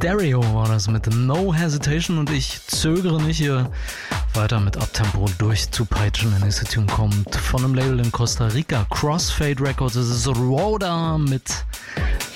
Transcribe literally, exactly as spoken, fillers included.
Stereo war das mit No Hesitation und ich zögere nicht, hier weiter mit Uptempo durchzupeitschen. Der nächste Tune kommt von einem Label in Costa Rica, Crossfade Records. Es ist Rhoda mit